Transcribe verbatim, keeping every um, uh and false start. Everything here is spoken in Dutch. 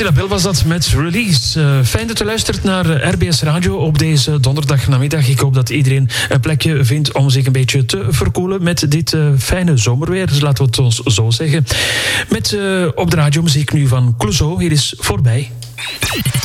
Attila Bell was dat met Release. Uh, fijn dat u luistert naar R B S Radio op deze donderdagnamiddag. Ik hoop dat iedereen een plekje vindt om zich een beetje te verkoelen met dit uh, fijne zomerweer. Dus laten we het ons zo zeggen. Met uh, op de radio muziek nu van Clouseau. Hier is Voorbij.